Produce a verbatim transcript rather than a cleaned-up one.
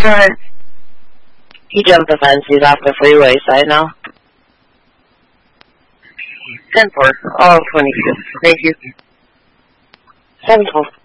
Alright. He jumped the fence. He's off the freeway side now. ten four. Oh, twenty-two. Thank you. seven twelve.